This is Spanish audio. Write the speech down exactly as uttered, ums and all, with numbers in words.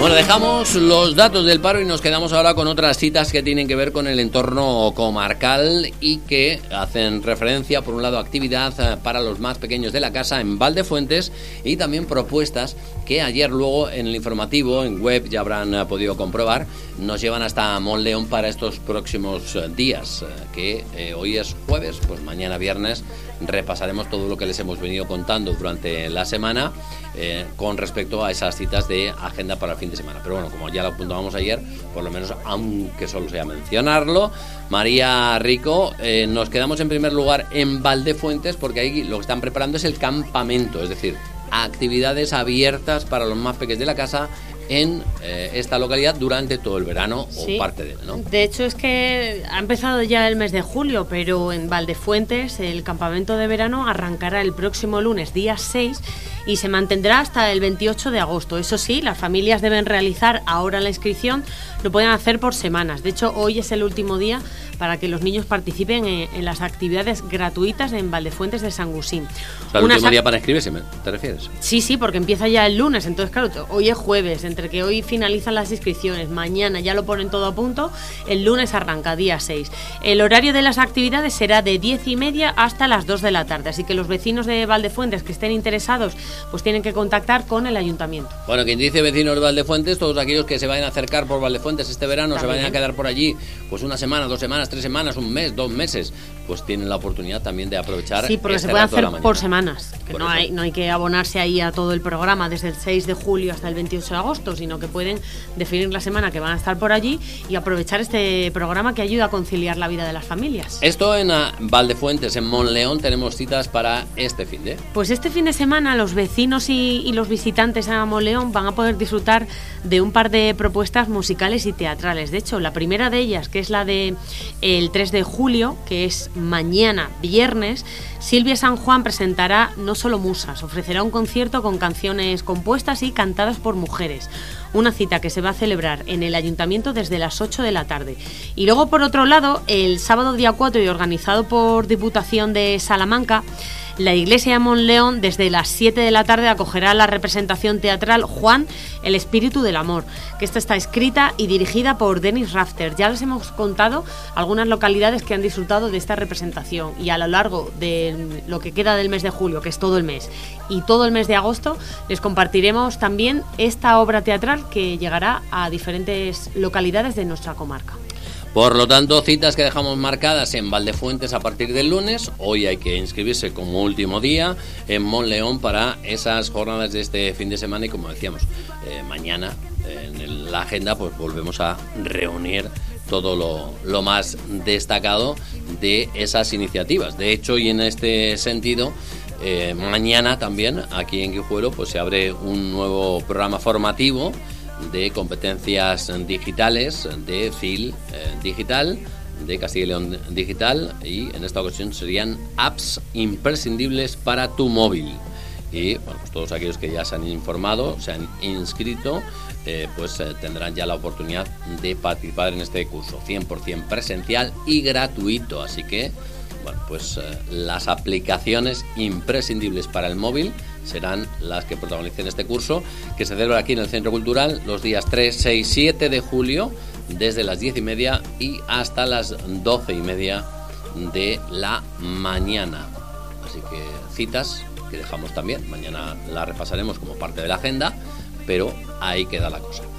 Bueno, dejamos los datos del paro y nos quedamos ahora con otras citas que tienen que ver con el entorno comarcal y que hacen referencia, por un lado, a actividad para los más pequeños de la casa en Valdefuentes y también propuestas que ayer luego en el informativo, en web, ya habrán podido comprobar, nos llevan hasta Monleón para estos próximos días, que eh, hoy es jueves, pues mañana viernes repasaremos todo lo que les hemos venido contando durante la semana eh, con respecto a esas citas de agenda para el fin de semana. Pero bueno, como ya lo apuntábamos ayer, por lo menos, aunque solo sea mencionarlo, María Rico, eh, nos quedamos en primer lugar en Valdefuentes porque ahí lo que están preparando es el campamento, es decir, actividades abiertas para los más pequeños de la casa en eh, esta localidad durante todo el verano sí. o parte de él, ¿no? De hecho es que ha empezado ya el mes de julio, pero en Valdefuentes el campamento de verano arrancará el próximo lunes, día seis, y se mantendrá hasta el veintiocho de agosto. Eso sí, las familias deben realizar ahora la inscripción, lo pueden hacer por semanas. De hecho, hoy es el último día para que los niños participen en, en las actividades gratuitas en Valdefuentes de San Gusín. O sea, el último día para inscribirse, ¿te refieres? Sí, sí, porque empieza ya el lunes, entonces claro, hoy es jueves, entre que hoy finalizan las inscripciones, mañana ya lo ponen todo a punto, el lunes arranca, día seis. El horario de las actividades será de diez y media hasta las dos de la tarde, así que los vecinos de Valdefuentes que estén interesados, pues tienen que contactar con el ayuntamiento. Bueno, quien dice vecinos de Valdefuentes, todos aquellos que se vayan a acercar por Valdefuentes este verano, también se vayan a quedar por allí, pues una semana, dos semanas, tres semanas, un mes, dos meses, pues tienen la oportunidad también de aprovechar. Sí, porque este se puede hacer por, por semanas, que por no hay, no hay que abonarse ahí a todo el programa desde el seis de julio hasta el veintiocho de agosto, sino que pueden definir la semana que van a estar por allí y aprovechar este programa que ayuda a conciliar la vida de las familias. Esto en uh, Valdefuentes, en Monleón, tenemos citas para este fin de... Pues este fin de semana los vecinos y, y los visitantes a Monleón van a poder disfrutar de un par de propuestas musicales y teatrales. De hecho, la primera de ellas, que es la de el tres de julio, que es mañana viernes, Silvia San Juan presentará No Solo Musas, ofrecerá un concierto con canciones compuestas y cantadas por mujeres. Una cita que se va a celebrar en el ayuntamiento desde las ocho de la tarde. Y luego, por otro lado, el sábado día cuatro y organizado por Diputación de Salamanca, la Iglesia de Monleón desde las siete de la tarde acogerá la representación teatral Juan, el espíritu del amor, que esta está escrita y dirigida por Dennis Rafter. Ya les hemos contado algunas localidades que han disfrutado de esta representación y a lo largo de lo que queda del mes de julio, que es todo el mes, y todo el mes de agosto, les compartiremos también esta obra teatral que llegará a diferentes localidades de nuestra comarca. Por lo tanto, citas que dejamos marcadas en Valdefuentes a partir del lunes. Hoy hay que inscribirse como último día en Monleón para esas jornadas de este fin de semana y, como decíamos, eh, mañana en la agenda pues volvemos a reunir todo lo, lo más destacado de esas iniciativas. De hecho, y en este sentido, eh, mañana también aquí en Guijuelo pues se abre un nuevo programa formativo de competencias digitales de C I L eh, Digital, de Castilla y León Digital, y en esta ocasión serían apps imprescindibles para tu móvil. Y bueno, pues todos aquellos que ya se han informado, se han inscrito, eh, pues eh, tendrán ya la oportunidad de participar en este curso cien por ciento presencial y gratuito. Así que, bueno, pues eh, las aplicaciones imprescindibles para el móvil serán las que protagonicen este curso, que se celebra aquí en el Centro Cultural los días tres, seis, siete de julio, desde las diez y media y hasta las doce y media de la mañana. Así que citas que dejamos también, mañana las repasaremos como parte de la agenda, pero ahí queda la cosa.